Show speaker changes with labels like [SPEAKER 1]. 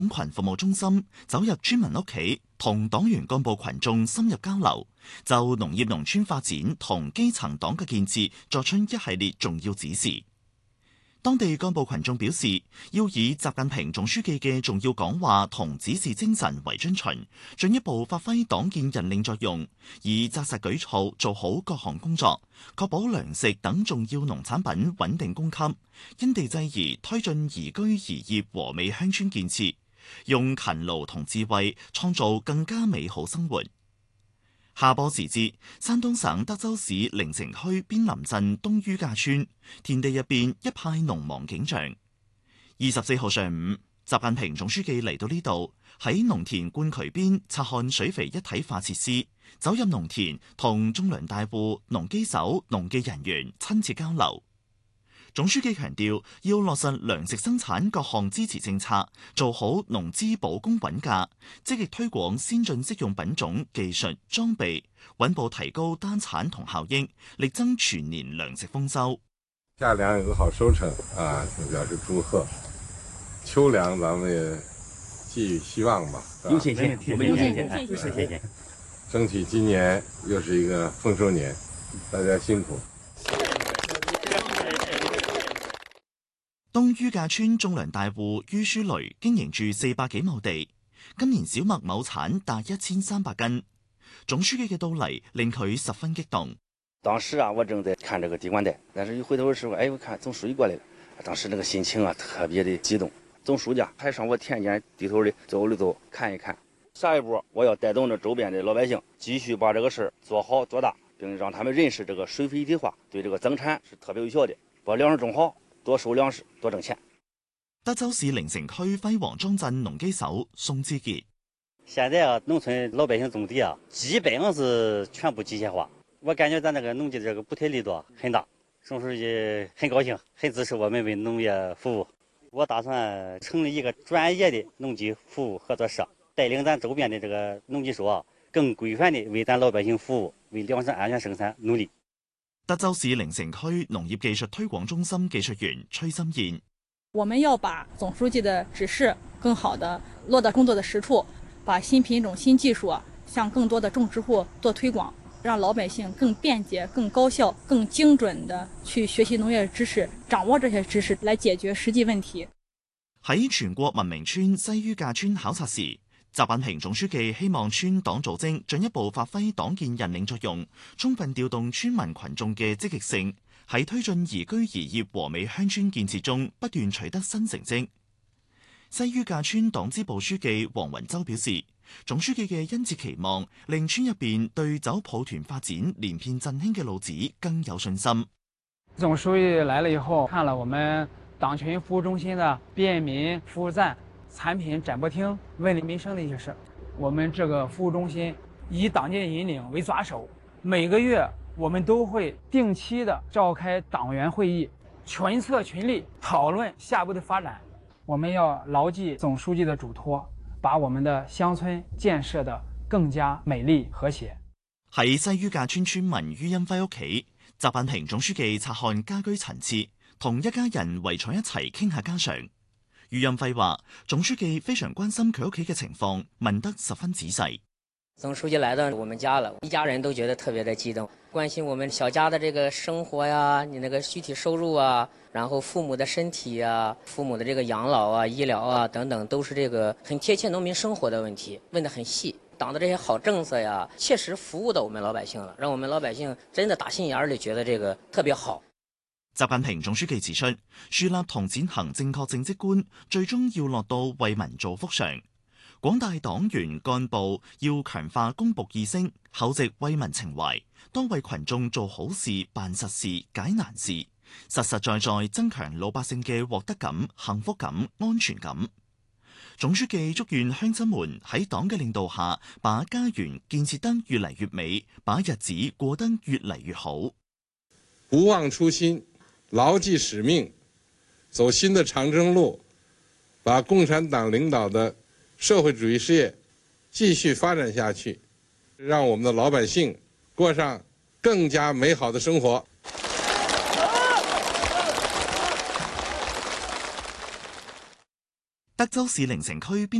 [SPEAKER 1] 群服務中心走入村民屋企，同黨員幹部群眾深入交流，就農業農村發展同基層黨嘅建設作出一系列重要指示。當地幹部群眾表示，要以習近平總書記嘅重要講話同指示精神為遵循，進一步發揮黨建引領作用，以紮實舉措做好各項工作，確保糧食等重要農產品穩定供給，因地制宜推進宜居宜業和美鄉村建設，用勤勞同智慧創造更加美好生活。下播時節，山東省德州市靈城區邊林鎮東于架村田地入邊一派農忙景象。24號上午，習近平總書記嚟到呢度，喺農田灌渠邊察看水肥一體化設施，走入農田同種糧大戶、農機手、農技人員親切交流。總書記強調，要落實糧食生產各項支持政策，做好農資保供穩價，積極推廣先進適用品種、技術、裝備，穩步提高單產同效益，力爭全年糧食豐收。
[SPEAKER 2] 夏糧有個好收成啊，表示祝賀。秋糧咱們也寄予希望吧。
[SPEAKER 3] 有信心，我們有信心，有信心。
[SPEAKER 2] 爭取今年又是一個豐收年，大家辛苦。
[SPEAKER 1] 東于架村種糧大戶于書雷經營住400幾畝地，今年小麥畝產達1300斤。總書記嘅到嚟令佢十分激動。
[SPEAKER 3] 當時啊，我正在看這個地管帶，但是一回頭的時候，我看總書記過來了，當時那個心情啊特別的激動。總書記還上我田間低頭的走了走，看一看。下一步我要帶動着周邊的老百姓，繼續把這個事做好做大，並讓他們認識這個水肥一體化對這個增產是特別有效的，把糧食種好。多收糧食，多掙錢。
[SPEAKER 1] 德州市靈城區輝煌莊鎮農機手宋志傑：
[SPEAKER 4] 現在啊，農村老百姓種地啊，基本上是全部機械化。我感覺咱這個農地這個補貼力度很大，總書記很高興，很支持我們為農業服務。我打算成立一個專業的農機服務合作社，帶領咱周邊的這個農機手啊，更規範地為咱老百姓服務，為糧食安全生產努力。
[SPEAKER 1] 德州市靈城區農業技術推廣中心技術員崔心燕：
[SPEAKER 5] 我們要把總書記的指示更好地落到工作的實處，把新品種、新技術向更多的種植戶做推廣，讓老百姓更便捷、更高效、更精準地去學習農業知識，掌握這些知識來解決實際問題。
[SPEAKER 1] 喺全國文明村西于架村考察時，習近平總書記希望村黨組織進一步發揮黨建引領作用，充分調動村民群眾嘅積極性，喺推進宜居宜業和美鄉村建設中不斷取得新成績。西于架村黨支部書記黃雲洲表示，總書記嘅殷切期望令村入邊對走抱團發展連片振興嘅路子更有信心。
[SPEAKER 6] 總書記來了以後，看了我們黨群服務中心的便民服務站、產品展播廳、問理民生的一些事。我們這個服務中心以黨建引領為抓手，每個月我們都會定期的召開黨員會議，群策群力討論下步的發展。我們要牢記總書記的囑託，把我們的鄉村建設得更加美麗和諧。
[SPEAKER 1] 喺西于架村村民于恩輝屋企，習近平總書記察看家居陳設，同一家人圍坐一齊傾下家常。于恩輝話：總書記非常關心佢屋企嘅情況，問得十分仔細。
[SPEAKER 7] 總書記來到我們家了，一家人都覺得特別的激動，關心我們小家的這個生活呀，你那個具體收入啊，然後父母的身體啊，父母的這個養老啊、醫療啊等等，都是這個很貼切農民生活的問題，問得很細。黨的這些好政策呀，切實服務到我們老百姓了，讓我們老百姓真的打心眼裏覺得這個特別好。
[SPEAKER 1] 習近平總書記指出，樹立同踐行正確政績觀，最終要落到為民造福上。廣大黨員幹部要強化公僕意識，厚植為民情懷，多為群眾做好事、辦實事、解難事，實實在在增強老百姓嘅獲得感、幸福感、安全感。總書記祝願鄉親們喺黨嘅領導下，把家園建設得越嚟越美，把日子過得越嚟越好。
[SPEAKER 2] 不忘初心，牢記使命，走新的長征路，把共產黨領導的社會主義事業繼續發展下去，讓我們的老百姓過上更加美好的生活。
[SPEAKER 1] 德州市凌城區邊